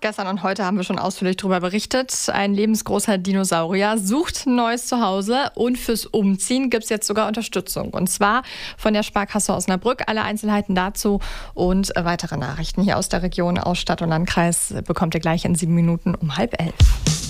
Gestern und heute haben wir schon ausführlich darüber berichtet. Ein lebensgroßer Dinosaurier sucht ein neues Zuhause und fürs Umziehen gibt es jetzt sogar Unterstützung. Und zwar von der Sparkasse Osnabrück. Alle Einzelheiten dazu und weitere Nachrichten hier aus der Region, aus Stadt und Landkreis bekommt ihr gleich in 7 Minuten um 10:30.